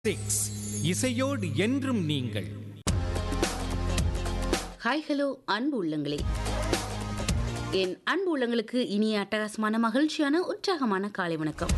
6 இசையோடு என்றும் நீங்கள். ஹாய் ஹலோ அன்பு உள்ளங்களே, என் அன்பு உள்ளங்களுக்கு இனிய அட்டகாசமான மகிழ்ச்சியான உற்சாகமான காலை வணக்கம்.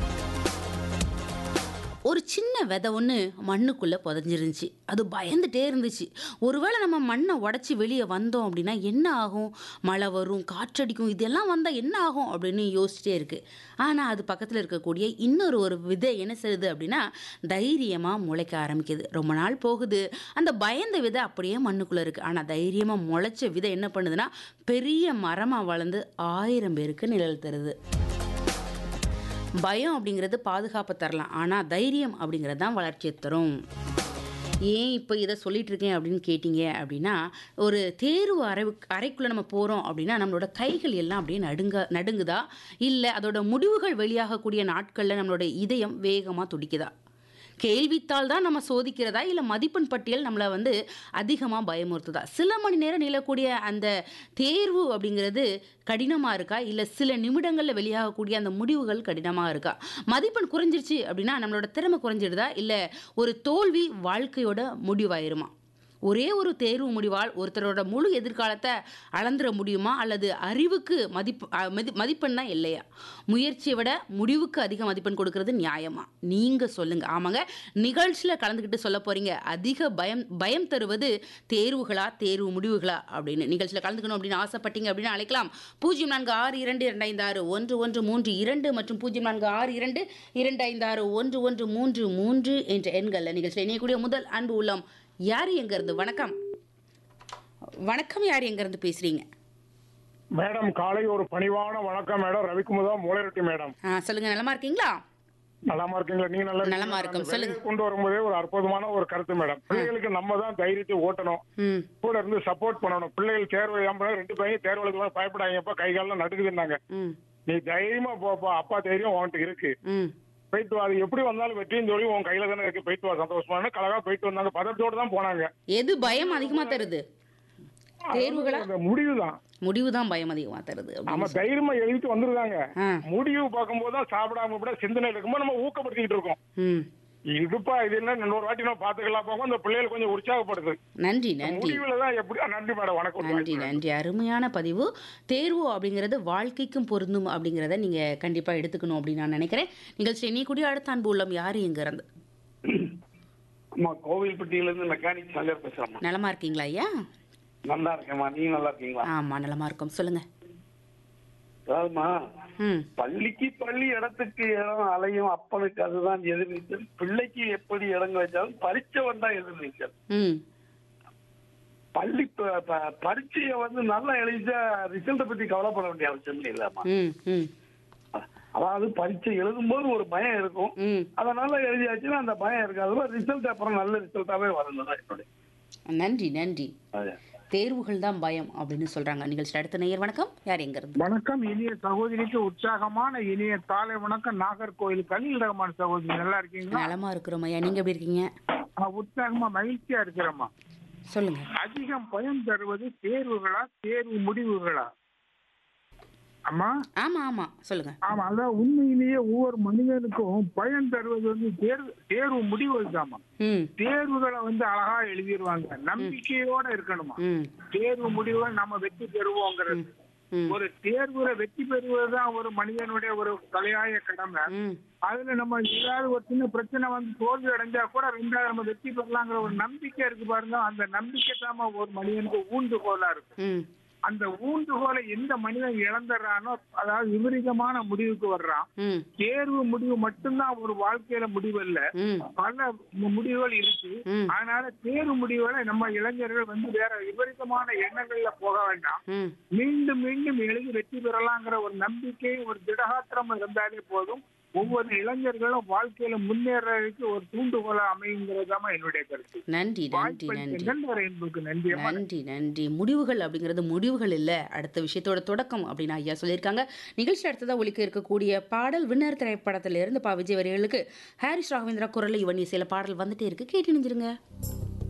ஒரு சின்ன விதை ஒன்று மண்ணுக்குள்ளே புதஞ்சிருந்துச்சு. அது பயந்துட்டே இருந்துச்சு. ஒருவேளை நம்ம மண்ணை உடச்சி வெளியே வந்தோம் அப்படின்னா என்ன ஆகும்? மழை வரும், காற்றடிக்கும், இதெல்லாம் வந்தால் என்ன ஆகும் அப்படின்னு யோசிச்சிட்டே இருக்கு. ஆனால் அது பக்கத்தில் இருக்கக்கூடிய இன்னொரு விதை என்ன செய்யுது அப்படின்னா தைரியமாக முளைக்க ஆரம்பிக்குது. ரொம்ப நாள் போகுது, அந்த பயந்த விதை அப்படியே மண்ணுக்குள்ளே இருக்குது. ஆனால் தைரியமாக முளைச்ச விதை என்ன பண்ணுதுன்னா பெரிய மரமாக வளர்ந்து 1000 பேருக்கு நிழல் தருது. பயம் அப்படிங்கிறது பாதுகாப்பு தரலாம், ஆனால் தைரியம் அப்படிங்கிறது தான் வளர்ச்சியை தரும். ஏன் இப்போ இதை சொல்லிட்டு இருக்கேன் அப்படின்னு கேட்டிங்க அப்படின்னா, ஒரு தேர்வு அறைக்குள்ளே நம்ம போகிறோம் அப்படின்னா நம்மளோட கைகள் எல்லாம் அப்படியே நடுங்குதா, இல்லை அதோட முடிவுகள் வெளியாகக்கூடிய நாட்களில் நம்மளோட இதயம் வேகமாக துடிக்குதா? கேள்வித்தாள் தான் நம்ம சோதிக்கிறதா, இல்லை மதிப்பெண் பட்டியல் நம்மளை அதிகமாக பயமுறுத்துதா? சில மணி நேரம் நிலக்கூடிய அந்த தேர்வு அப்படிங்கிறது கடினமாக இருக்கா, இல்லை சில நிமிடங்களில் வெளியாகக்கூடிய அந்த முடிவுகள் கடினமாக இருக்கா? மதிப்பெண் குறைஞ்சிருச்சு அப்படின்னா நம்மளோட திறமை குறைஞ்சிடுதா, இல்லை ஒரு தோல்வி வாழ்க்கையோட முடிவாயிருமா? ஒரே ஒரு தேர்வு முடிவால் ஒருத்தரோட முழு எதிர்காலத்தை அளந்துட முடியுமா, அல்லது அறிவுக்கு மதிப்பெண் தான் இல்லையா? முயற்சியை விட முடிவுக்கு அதிக மதிப்பெண் கொடுக்கறது நியாயமா? நீங்கள் சொல்லுங்கள். ஆமாங்க, நிகழ்ச்சியில் கலந்துக்கிட்டு சொல்ல போகிறீங்க. அதிக பயம் தருவது தேர்வுகளா, தேர்வு முடிவுகளா அப்படின்னு. நிகழ்ச்சியில் கலந்துக்கணும் அப்படின்னு ஆசைப்பட்டீங்க அப்படின்னு அழைக்கலாம். 0462256113 மற்றும் 0462256113 என்ற எண்களில் நிகழ்ச்சியில் இணையக்கூடிய முதல் அன்பு உள்ளம் யாரு எங்க இருந்து? வணக்கம். வணக்கம், யார் எங்க இருந்து பேசுறீங்க? மேடம், காலை ஒரு பணிவான வணக்கம் மேடம். ரவிக்குமுதா மூளைரட்டி மேடம். சொல்லுங்க, நலமா இருக்கீங்களா? நலமா இருக்கீங்களா? நீங்க நலமா இருக்கும். சொல்லுங்க. கொண்டு வரும்போதே ஒரு அற்புதமான ஒரு கருத்து மேடம். பிள்ளைகளுக்கு நம்ம தான் தைரியத்தை ஓட்டணும், கூட இருந்து சப்போர்ட் பண்ணணும். பிள்ளைகள் தேர்வு 2 பையன் தேர்வு எழுதுவாங்க, பயப்படாங்கப்பா, கை காலம் நடுக்குதுன்னாங்க. நீ தைரியமா போப்பா, அப்பா தைரியம் உன்கிட்ட இருக்கு, போயிட்டு வா. அது எப்படி வந்தாலும் வெற்றியும் தோல்வி உன் கையில தானே இருக்கு, போயிட்டு வா. சந்தோஷமான கலகா போயிட்டு வந்தாங்க, பதத்தோடு தான் போனாங்க. எது பயம் அதிகமா தருது? தேர்வுகளா? முடிவுதான். முடிவுதான் பயம் அதிகமா தருது. நம்ம தைரியமா எழுதிட்டு வந்துருக்காங்க. முடிவு பார்க்கும்போது தான் சாப்பிடாம கூட சிந்தனை இருக்கும்போது நம்ம ஊக்கப்படுத்திக்கிட்டு இருக்கோம். இதுப்பா இது என்ன, இன்னொரு வாட்டி நம்ம பாத்துக்கலாம் போகும். அந்த பிள்ளைகள் கொஞ்சம் உற்சாகப்படுது. நன்றி நன்றி. முடிவுல தான் எப்படி. நன்றி மேடம், வணக்கம். நன்றி நன்றி. அருமையான பதிவு. தேர்வு அப்படிங்கிறது வாழ்க்கைக்கும் பொருந்தும் அப்படிங்கிறத நீங்க கண்டிப்பா எடுத்துக்கணும் அப்படின்னு நான் நினைக்கிறேன். நிகழ்ச்சி இணையக்கூடிய அடுத்த அன்பு உள்ளம் யாரு எங்க இருந்து? அம்மா, கோவில்பட்டியில இருந்து மெக்கானிக் சங்கர் பேசுறேன். நலமா இருக்கீங்களா ஐயா? நல்லா இருக்கேம்மா, நீங்க நல்லா இருக்கீங்களா? ஆமா, நலமா இருக்கும். சொல்லுங்க. அதாவதுமா, பள்ளிக்கு பள்ளி, இடத்துக்கு இடம் அலையும் அப்பனுக்கு அதுதான் எதிர்நீச்சல். பிள்ளைக்கு எப்படி இடங்க வச்சாலும் பரீட்சை தான் எதிர்நீச்சல். பள்ளி பரீட்சைய நல்லா எழுதிச்சா ரிசல்ட்டை பத்தி கவலைப்பட வேண்டிய அவசியம் இல்லம்மா. அதாவது பரீட்சை எழுதும் போது ஒரு பயம் இருக்கும், அதனால எழுதியாச்சுன்னா அந்த பயம் இருக்காது. ரிசல்ட் அப்புறம் நல்ல ரிசல்ட்டாவே வரணும். என்னுடைய நன்றி நன்றி. தேர்வுகள் தான் பயம் அப்படின்னு சொல்றாங்க. நிகழ்ச்சி அடுத்த நேயர். வணக்கம், யார் எங்க இருந்து? வணக்கம், இனிய சகோதரிக்கு உற்சாகமான இனிய காலை வணக்கம். நாகர்கோவில் கலில் ரஹ்மான் சகோதரி, நல்லா இருக்கீங்களா? நலமா இருக்கிறோம் ஐயா, நீங்க எப்படி இருக்கீங்க? உற்சாகமா மகிழ்ச்சியா இருக்கிறோமா. சொல்லுங்க. அதிகம் பயம் தருவது தேர்வுகளா, தேர்வு முடிவுகளா? ஆமா ஆமா ஆமா, சொல்லுங்க. ஆமா, அதான் உண்மையிலேயே ஒவ்வொரு மனிதனுக்கும் பயம் தருவது தேர்வு முடிவுகள் தாமா. தேர்வுகளை அழகா எழுதிடுவாங்க, நம்பிக்கையோட இருக்கணுமா. தேர்வு முடிவுகள் நம்ம வெற்றி பெறுவோங்கிறது. ஒரு தேர்வுல வெற்றி பெறுவதுதான் ஒரு மனிதனுடைய ஒரு தலையாய கடமை. அதுல நம்ம ஏதாவது ஒரு சின்ன பிரச்சனை தோல்வி அடைஞ்சா கூட 2வது நம்ம வெற்றி பெறலாங்கிற ஒரு நம்பிக்கை இருக்கு பாருங்க. அந்த நம்பிக்கை தான் ஒரு மனிதனுக்கு ஊன்றுகோலா இருக்கு. அந்த ஊன்றுகோலை எந்த மனிதன் இழந்துடுறானோ, அதாவது விபரீதமான முடிவுக்கு வர்றான். தேர்வு முடிவு மட்டும்தான் ஒரு வாழ்க்கையில முடிவு இல்ல, பல முடிவுகள் இருக்கு. அதனால தேர்வு முடிவுகளை நம்ம இளைஞர்கள் வேற விபரீதமான எண்ணங்கள்ல போக வேண்டாம். மீண்டும் மீண்டும் எழுதி வெற்றி பெறலாங்கிற ஒரு நம்பிக்கை, ஒரு திடகாத்திரம் இருந்தாலே போதும். ஒவ்வொரு இளைஞர்களும் வாழ்க்கையில முன்னேறதுக்கு ஒரு தூண்டுகோலா அமையுங்கிறதாம என்னுடைய கருத்து. நன்றி நன்றி நன்றி நன்றி நன்றி. முடிவுகள் அப்படிங்கிறது முடிவுகள் இல்ல, அடுத்த விஷயத்தோட தொடக்கம் அப்படின்னு ஐயா சொல்லியிருக்காங்க. நிகழ்ச்சி அடுத்ததான் ஒலிக்க இருக்கக்கூடிய பாடல் வின்னர் திரைப்படத்திலிருந்து விஜய் வரிகளுக்கு ஹாரிஸ் ராகவேந்திரா குரல் இவன் இசையில பாடல் வந்துட்டே இருக்கு, கேட்டு நினைஞ்சிருங்க.